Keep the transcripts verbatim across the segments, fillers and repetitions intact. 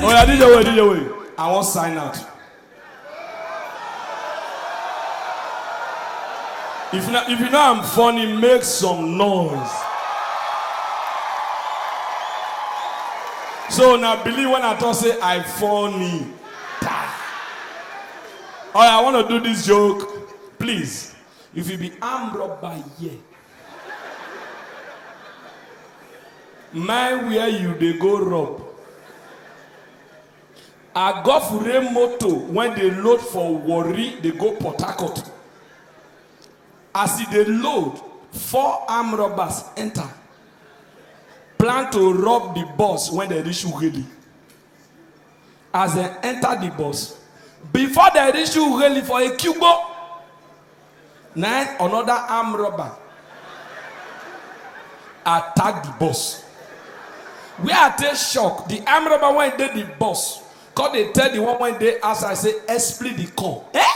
Oh yeah, D J way, D J way. I want sign out. If you know, if you know I'm funny, make some noise. So now believe when I talk say I funny. Oh yeah, I want to do this joke. Please, if you be armed robber here, mind where you they go rob. I go for a moto when they load for Warri, they go Port Harcourt. As they load, four armed robbers enter. Plan to rob the bus when they reach Ughelli. As they enter the bus, before they reach Ughelli for a cubo, nine another armed robber attack the bus. We are take shock. The armed robber when they the bus, cause they tell the one when they ask, I say, split the call. Eh?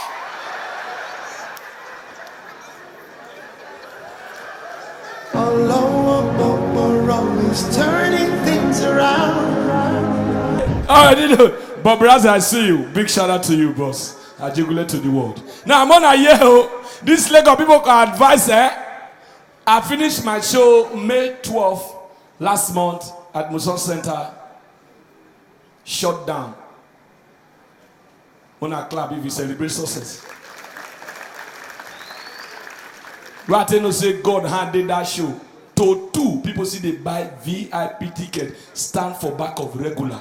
Always turning things around. All right, Bob Razz, I see you. Big shout out to you, boss. I jugulate to the world. Now I'm on a year. This leg of people can advise. Eh? I finished my show May twelfth last month at Muson Center. Shut down. On a club if you celebrate success. Right now say God handed that show. To two people see they buy V I P ticket, stand for back of regular.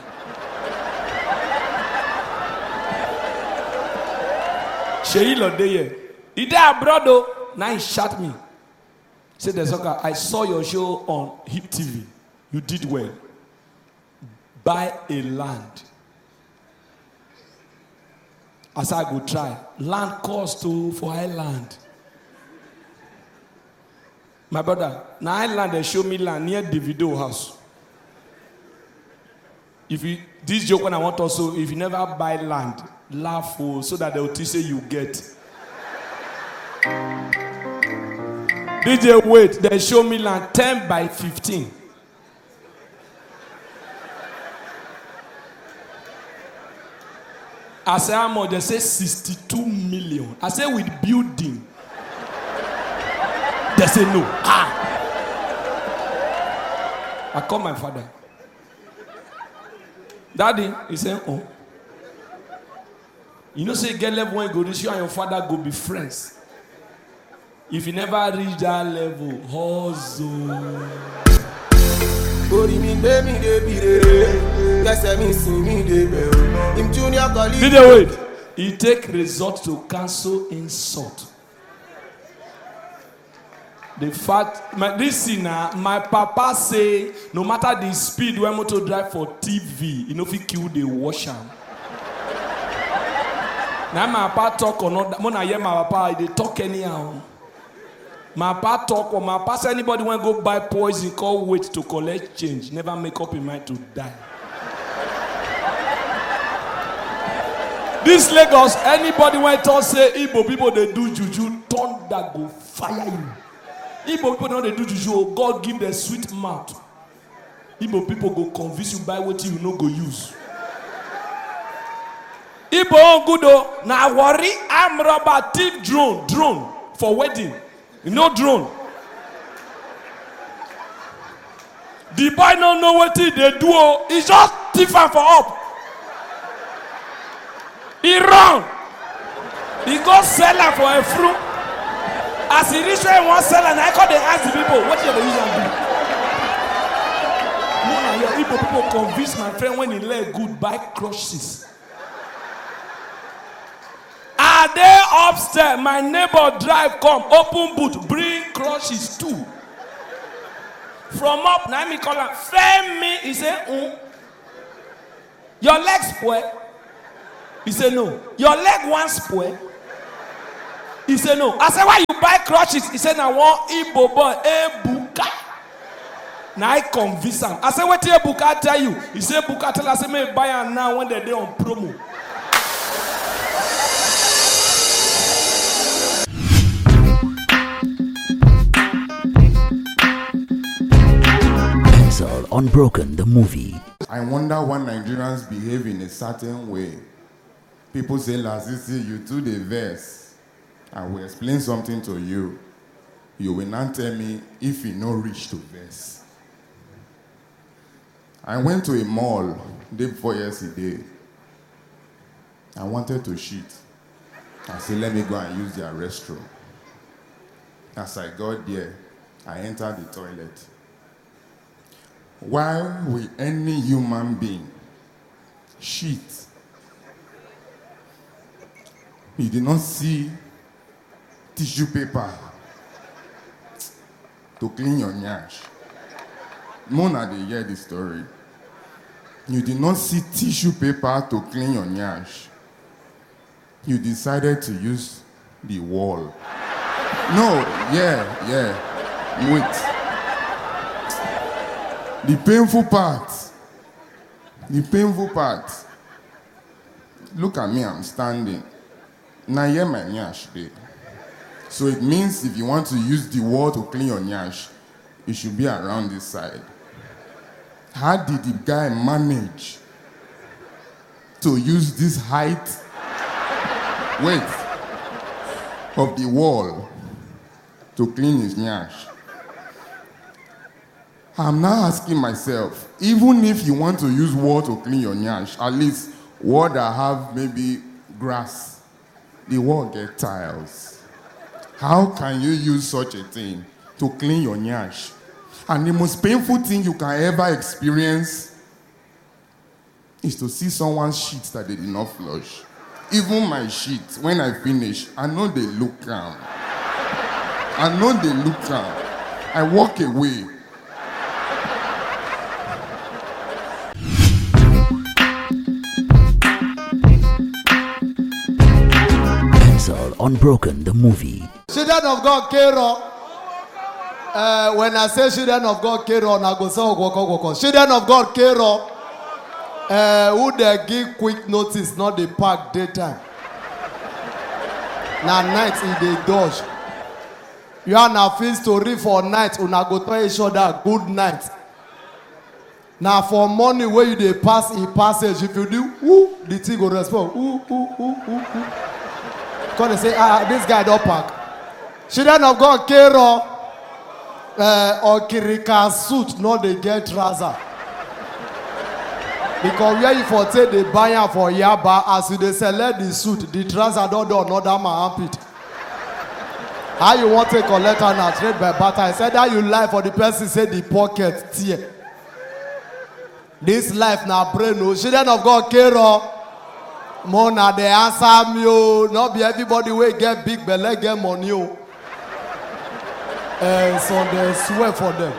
Sheyi Lodeye, he there abroad though. Now he shot me. Say there's okay. I saw your show on Hip T V. You did well. Buy a land. As I go try, land cost to for island. My brother, now island they show me land near Davido house. If you this joke when I want also, if you never buy land, laugh oh, so that they will say you get. D J wait, they show me land ten by fifteen. I say how much? They say sixty-two million. I say with building. They say no. Ah. I call my father. Daddy, he said, oh. You know, say get level when you go reach you and your father go be friends. If you never reach that level, hustle. Did they wait? He take resort to cancel insult. The fact, my, this thing, uh, my papa say, no matter the speed when motor drive for T V, you know if he kill the washer. Now my papa talk or not, when I hear my papa, they talk anyhow. My papa talk or my papa say anybody want to go buy poison, call wait to collect change, never make up in mind to die. This Lagos, anybody want to say Igbo people they do juju, thunder go fire you. Igbo people know they do juju, God give them sweet mouth. Igbo people go convince you buy what you no go use. Igbo on good though, now worry, I'm robber, thief, drone, drone for wedding. You know drone. The boy don't know what they do, he just thief am for up. He run. He go sell am for a fruit. As he reach where he want sell, and I call they ask the people, what you use and do? No, your Igbo people convince my friend when he let good buy crushes. Are they upstairs? My neighbor drive come, open boot, bring crushes too. From up, now me call him, frame me. He say, mm. Your leg spoil. He say no. Your leg one spoil. He say no. I say why you buy crutches? He said now one Igbo boy Ebuka. Now I convince him. I say what Ebuka tell you? He say Ebuka tell us me buy am now when they dey on promo. Unbroken the movie. I wonder why Nigerians behave in a certain way. People say, Lasisi, you do the verse. I will explain something to you. You will not tell me if you no reach to verse. I went to a mall day before yesterday. I wanted to shit. I said, let me go and use their restroom. As I got there, I entered the toilet. Why will any human being shit? You did not see tissue paper to clean your nyash. Mona, they hear the story. You did not see tissue paper to clean your nyash. You decided to use the wall. No, yeah, yeah. Wait. The painful part. The painful part. Look at me, I'm standing. Now here my nyash there. So it means if you want to use the wall to clean your nyash, it should be around this side. How did the guy manage to use this height, weight of the wall to clean his nyash? I'm now asking myself, even if you want to use wall to clean your nyash, at least wall that have maybe grass, the wall get tiles. How can you use such a thing to clean your nyash? And the most painful thing you can ever experience is to see someone's shit that they did not flush. Even my shit, when I finish, I know they look calm. I know they look calm. I walk away. Pencil Unbroken, the movie. Children of God, Kero. Uh, when I say children of God, Kero, I go say Ogwoko. Children of God, Kero. Uh, who they give quick notice, not the park daytime. Now night in the dodge. You are now feel story for night. Una go tell each other good night. Now for morning where you they pass a passage, if you do, ooh, the thing go respond. Ooh, ooh, ooh, ooh, ooh. Because they say, ah, this guy don't park. Children of God, Kero, uh, or Kirika suit, not they get trouser. Because where you for take the buyer for Yaba, as you they select the suit, the trouser don't do another man armpit. How you want to collect and trade by barter? I said that you lie for the person say the pocket tear. This life now brain no. Children of God, Kero. Mona, they answer me, oh. Not be everybody will get big belly, get money, oh. And so they swear for them.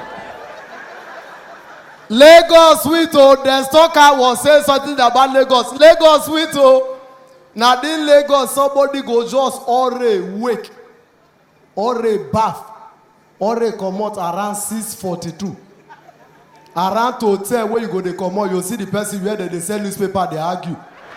Lagos sweet, oh. The stalker was saying something about Lagos. Lagos sweet, oh. Now in Lagos, somebody go just already wake, already bath, already come out around six forty-two. Around to hotel where you go, they come out, you see the person where they, they sell newspaper, they argue.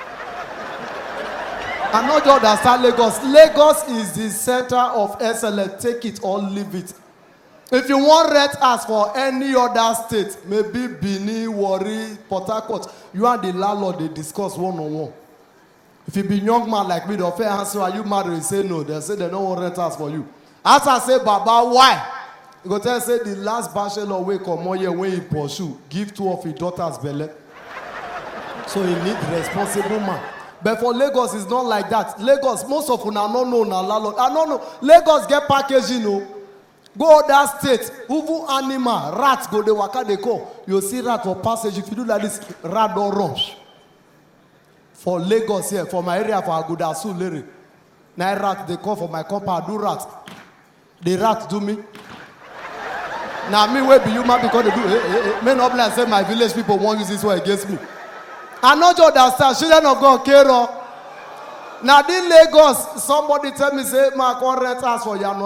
I'm not just understand Lagos. Lagos is the center of excellence. Take it or leave it. If you want rent as for any other state, maybe Benin, Warri, Port Harcourt, you and the landlord, they discuss one on one. If you be young man like me, the fair answer, are you married? You say no. They say they don't want rent as for you. As I say, Baba, why? You go tell say the last bachelor way come on here when he pursue, give two of his daughters belly. So he need responsible man. But for Lagos, it's not like that. Lagos, most of them are not known as landlord. I don't know. Lagos get packaging, you know. Go that state. Uvu animal, rats go the waka they go. You see rat for passage. If you do like this, rat don't rush. For Lagos here, for my area, for Agudasu, Lere. Now rat they come for my compound, do rat. The rat do me. Now me where be human because they do. Hey, hey, hey. May not like say my village people won't use this way against me. I not just understand. Children of God, Kero. Now in Lagos, somebody tell me say, "My rent house for you."